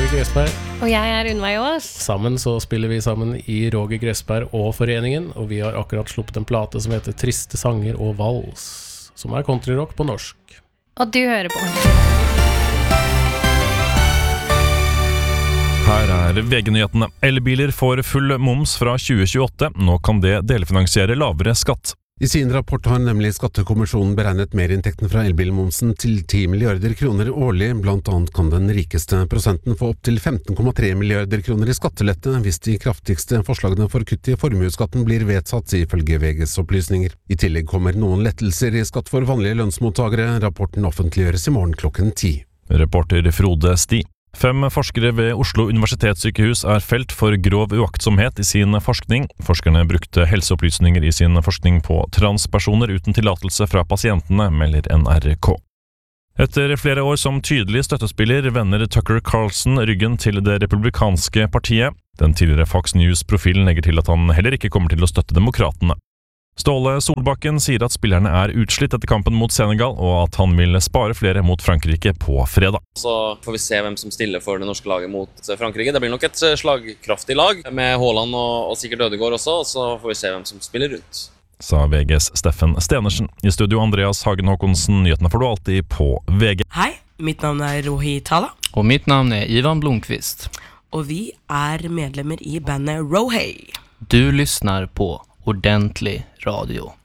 Roger Gressberg. Og jeg Unnveig Aas. Sammen så spiller vi sammen i Roger Gressberg og Foreningen, og vi har akkurat sluppet en plate som heter Triste sanger og vals, som countryrock på norsk. Og du hører på. Her VG-nyhetene. Elbiler får full moms fra 2028. Nå kan det delfinansiere lavere skatt. I sin rapport har nemlig Skattekommisjonen beregnet merinntekten fra elbilmomsen til 10 milliarder kroner årlig. Blant annet kan den rikeste prosenten få opp til 15,3 milliarder kroner i skattelette hvis de kraftigste forslagene for kutt i formueskatten blir vedtatt, ifølge VGs opplysninger. I tillegg kommer noen lettelser i skatt for vanlige lønnsmottagere. Rapporten offentliggjøres i morgen klokken 10. Reporter Frode Sti. 5 forskere ved Oslo universitetssykehus felt for grov uaktsomhet i sin forskning. Forskerne brukte helseopplysninger i sin forskning på transpersoner uten tillatelse fra pasientene, melder NRK. Etter flere år som tydelig støttespiller vender Tucker Carlson ryggen til det republikanske partiet. Den tidligere Fox News-profilen legger til at han heller ikke kommer til å støtte demokratene. Ståle Solbakken sier at spillerne utslitt etter kampen mot Senegal, og at han vil spare flere mot Frankrike på fredag. Så får vi se hvem som stiller for det norske laget mot Frankrike. Det blir nok et slagkraftig lag, med Haaland og sikkert Ødegaard også, og så får vi se hvem som spiller rundt. Sa VGs Steffen Stenersen. I studio Andreas Hagen Håkonsen, nyhetene får du alltid på VG. Hei, mitt navn Rohi Tala. Og mitt navn Ivan Blomqvist. Og vi medlemmer i bandet Rohei. Du lyssnar på Ordentlig Radio.